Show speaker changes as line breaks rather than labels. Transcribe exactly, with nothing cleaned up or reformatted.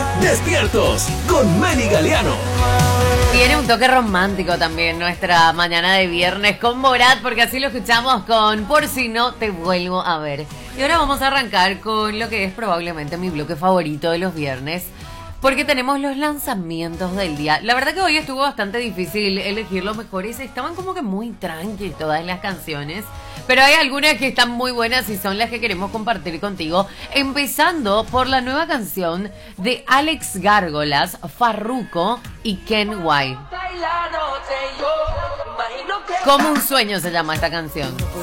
Despiertos con Meli Galeano.
Tiene un toque romántico también nuestra mañana de viernes con Morat, porque así lo escuchamos con Por si no te vuelvo a ver. Y ahora vamos a arrancar con lo que es probablemente mi bloque favorito de los viernes, porque tenemos los lanzamientos del día. La verdad que hoy estuvo bastante difícil elegir los mejores. Estaban como que muy tranqui todas las canciones, pero hay algunas que están muy buenas y son las que queremos compartir contigo. Empezando por la nueva canción de Alex Gárgolas, Farruko y Ken White. Como un sueño se llama esta canción.